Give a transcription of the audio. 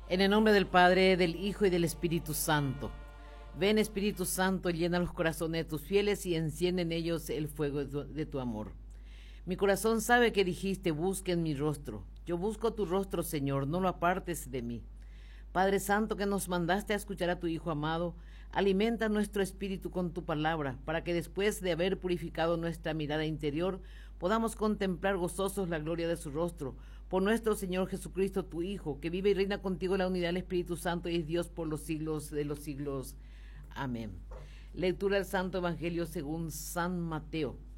En el nombre del Padre, del Hijo y del Espíritu Santo. Ven, Espíritu Santo, llena los corazones de tus fieles y enciende en ellos el fuego de tu amor. Mi corazón sabe que dijiste, busquen mi rostro. Yo busco tu rostro, Señor, no lo apartes de mí. Padre Santo, que nos mandaste a escuchar a tu Hijo amado, alimenta nuestro espíritu con tu palabra, para que después de haber purificado nuestra mirada interior, podamos contemplar gozosos la gloria de su rostro. Por nuestro Señor Jesucristo, tu Hijo, que vive y reina contigo en la unidad del Espíritu Santo y es Dios por los siglos de los siglos. Amén. Lectura del Santo Evangelio según San Mateo.